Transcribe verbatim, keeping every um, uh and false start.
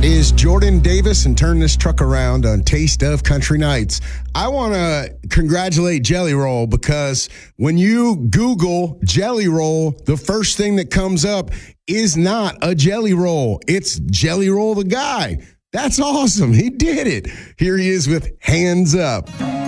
That is Jordan Davis, and turn this truck around on Taste of Country Nights. I want to congratulate Jelly Roll, because when you Google Jelly Roll, the first thing that comes up is not a Jelly Roll. It's Jelly Roll the guy. That's awesome. He did it. Here he is with Hands Up.